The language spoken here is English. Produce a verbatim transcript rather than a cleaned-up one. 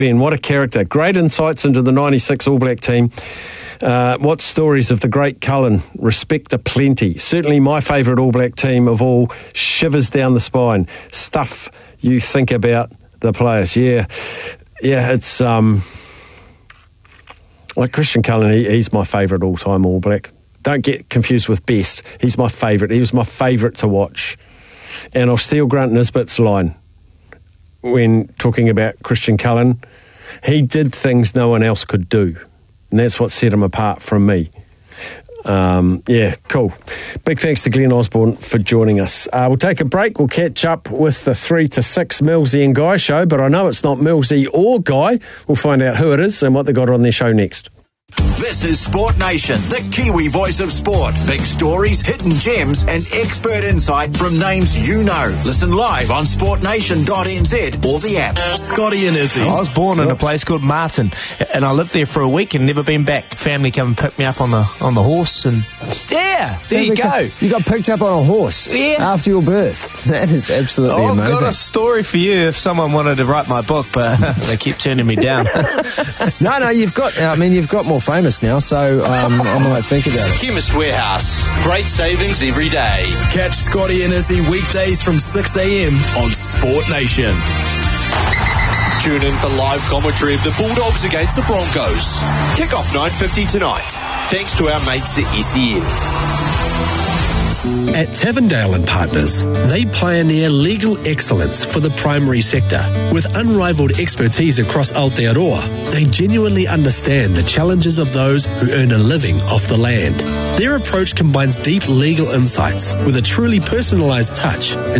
Ben, what a character. Great insights into the ninety-six All Black team. Uh, what stories of the great Cullen? Respect aplenty. Certainly my favourite All Black team of all. Shivers down the spine. Stuff you think about the players. Yeah, yeah, it's um, like Christian Cullen, he, he's my favourite all-time All Black. Don't get confused with best. He's my favourite. He was my favourite to watch. And I'll steal Grant Nisbet's line when talking about Christian Cullen. He did things no one else could do. And that's what set him apart from me. Um, yeah, cool. Big thanks to Glenn Osborne for joining us. Uh, we'll take a break. We'll catch up with the three to six Millsy and Guy show, but I know it's not Millsy or Guy. We'll find out who it is and what they got on their show next. This is Sport Nation, the Kiwi voice of sport. Big stories, hidden gems, and expert insight from names you know. Listen live on sport nation dot n z or the app. Scotty and Izzy. I was born in a place called Martin, and I lived there for a week and never been back. Family come and pick me up on the on the horse, and yeah, there you go. You got picked up on a horse yeah. after your birth. That is absolutely oh, amazing. I've got a story for you if someone wanted to write my book, but they keep turning me down. no, no, you've got. I mean, you've got more famous now, so um, I might think about it. Chemist Warehouse. Great savings every day. Catch Scotty and Izzy weekdays from six a.m. on Sport Nation. Tune in for live commentary of the Bulldogs against the Broncos. Kick-off nine fifty tonight. Thanks to our mates at S E N. At Tavendale and Partners, they pioneer legal excellence for the primary sector. With unrivaled expertise across Aotearoa, they genuinely understand the challenges of those who earn a living off the land. Their approach combines deep legal insights with a truly personalised touch